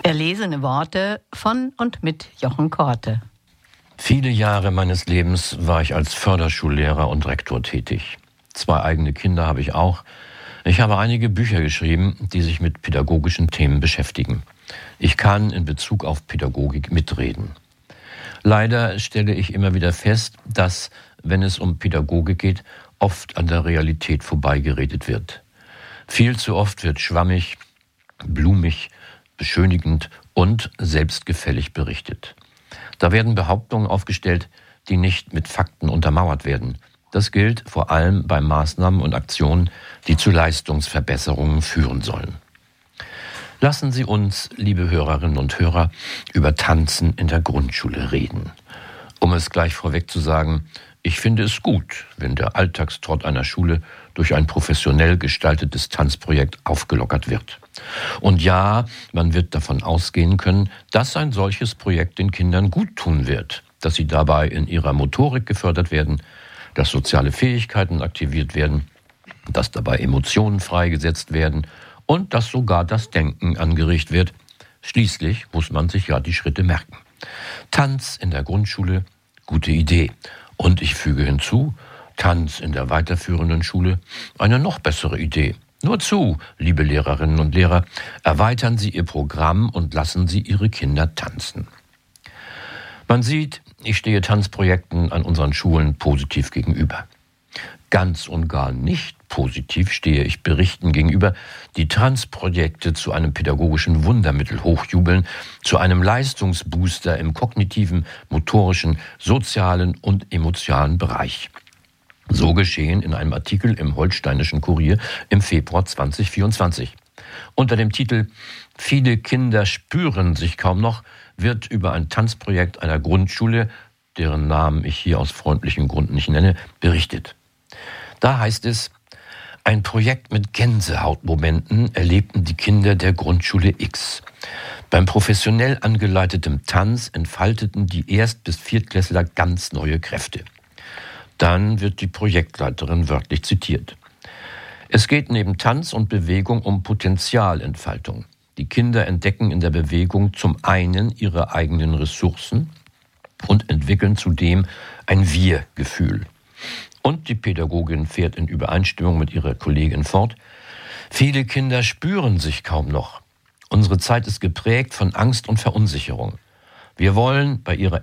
Erlesene Worte von und mit Jochen Korte. Viele Jahre meines Lebens war ich als Förderschullehrer und Rektor tätig. 2 eigene Kinder habe ich auch. Ich habe einige Bücher geschrieben, die sich mit pädagogischen Themen beschäftigen. Ich kann in Bezug auf Pädagogik mitreden. Leider stelle ich immer wieder fest, dass, wenn es um Pädagogik geht, oft an der Realität vorbeigeredet wird. Viel zu oft wird schwammig, blumig, beschönigend und selbstgefällig berichtet. Da werden Behauptungen aufgestellt, die nicht mit Fakten untermauert werden. Das gilt vor allem bei Maßnahmen und Aktionen, die zu Leistungsverbesserungen führen sollen. Lassen Sie uns, liebe Hörerinnen und Hörer, über Tanzen in der Grundschule reden. Um es gleich vorweg zu sagen, ich finde es gut, wenn der Alltagstrott einer Schule durch ein professionell gestaltetes Tanzprojekt aufgelockert wird. Und ja, man wird davon ausgehen können, dass ein solches Projekt den Kindern gut tun wird, dass sie dabei in ihrer Motorik gefördert werden, dass soziale Fähigkeiten aktiviert werden, dass dabei Emotionen freigesetzt werden und dass sogar das Denken angeregt wird. Schließlich muss man sich ja die Schritte merken. Tanz in der Grundschule, gute Idee. Und ich füge hinzu, Tanz in der weiterführenden Schule, eine noch bessere Idee. Nur zu, liebe Lehrerinnen und Lehrer, erweitern Sie Ihr Programm und lassen Sie Ihre Kinder tanzen. Man sieht, ich stehe Tanzprojekten an unseren Schulen positiv gegenüber. Ganz und gar nicht positiv stehe ich Berichten gegenüber, die Tanzprojekte zu einem pädagogischen Wundermittel hochjubeln, zu einem Leistungsbooster im kognitiven, motorischen, sozialen und emotionalen Bereich. So geschehen in einem Artikel im Holsteinischen Kurier im Februar 2024. Unter dem Titel »Viele Kinder spüren sich kaum noch« wird über ein Tanzprojekt einer Grundschule, deren Namen ich hier aus freundlichen Gründen nicht nenne, berichtet. Da heißt es, ein Projekt mit Gänsehautmomenten erlebten die Kinder der Grundschule X. Beim professionell angeleiteten Tanz entfalteten die Erst- bis Viertklässler ganz neue Kräfte. Dann wird die Projektleiterin wörtlich zitiert. Es geht neben Tanz und Bewegung um Potenzialentfaltung. Die Kinder entdecken in der Bewegung zum einen ihre eigenen Ressourcen und entwickeln zudem ein Wir-Gefühl. Und die Pädagogin fährt in Übereinstimmung mit ihrer Kollegin fort. Viele Kinder spüren sich kaum noch. Unsere Zeit ist geprägt von Angst und Verunsicherung. Wir wollen bei ihrer